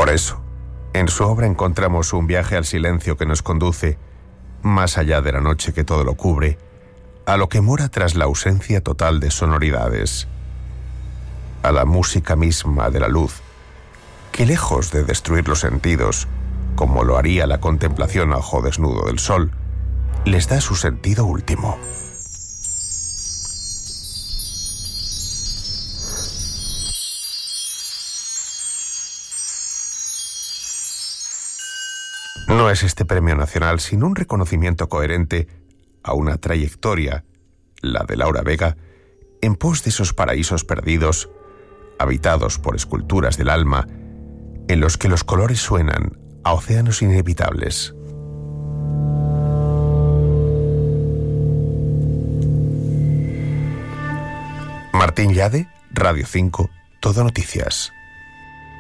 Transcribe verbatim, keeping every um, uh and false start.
Por eso, en su obra encontramos un viaje al silencio que nos conduce, más allá de la noche que todo lo cubre, a lo que mora tras la ausencia total de sonoridades, a la música misma de la luz, que lejos de destruir los sentidos, como lo haría la contemplación al ojo desnudo del sol, les da su sentido último. No es este premio nacional sino un reconocimiento coherente a una trayectoria, la de Laura Vega, en pos de esos paraísos perdidos, habitados por esculturas del alma, en los que los colores suenan a océanos inevitables. Martín Llade, Radio cinco, Todo Noticias.